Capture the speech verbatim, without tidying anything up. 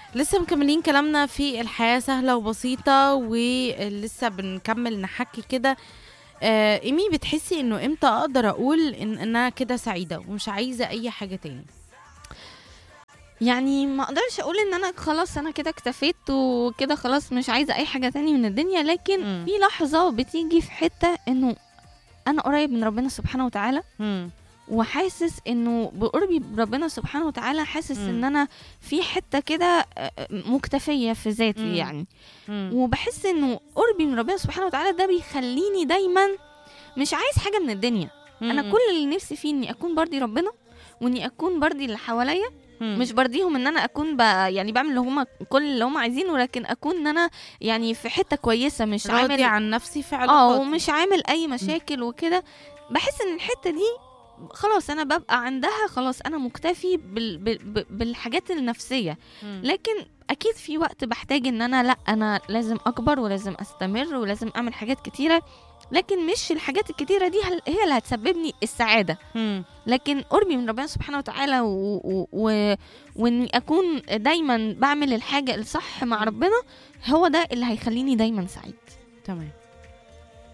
لسه مكملين كلامنا في الحياة سهلة وبسيطة، ولسه بنكمل نحكي كده. آه، إيمي، بتحسي إنه إمتى أقدر أقول إن أنا كده سعيدة ومش عايزة أي حاجة تاني؟ يعني ما اقدرش اقول ان انا خلاص انا كده اكتفيت وكده خلاص مش عايزه اي حاجه تاني من الدنيا، لكن مم. في لحظه بتيجي في حته انه انا قريب من ربنا سبحانه وتعالى، مم. وحاسس انه بقربي بربنا سبحانه وتعالى حاسس مم. ان انا في حته كده آه، مكتفيه في ذاتي مم. يعني. مم. وبحس انه قربي من ربنا سبحانه وتعالى ده بيخليني دايما مش عايز حاجه من الدنيا. انا مم. كل اللي نفسي فيه اني اكون برضي ربنا، واني اكون برضي اللي حواليا. مم. مش برضيهم ان انا اكون ب... يعني بعمل اللي هما كل اللي هما عايزينه، لكن اكون ان انا يعني في حته كويسه، مش راضي عامل عن نفسي في اه علاقاتي. ومش عامل اي مم. مشاكل وكده. بحس ان الحته دي خلاص انا ببقى عندها، خلاص انا مكتفي بال... بال... بال- بالحاجات النفسيه. مم. لكن اكيد في وقت بحتاج ان انا لا انا لازم اكبر ولازم استمر ولازم اعمل حاجات كتيره، لكن مش الحاجات الكتيره دي هل- هي اللي هتسببني السعاده. مم. لكن قربي من ربنا سبحانه وتعالى و... و... و... واني اكون دايما بعمل الحاجه الصح مع مم. ربنا، هو ده اللي هيخليني دايما سعيد. تمام.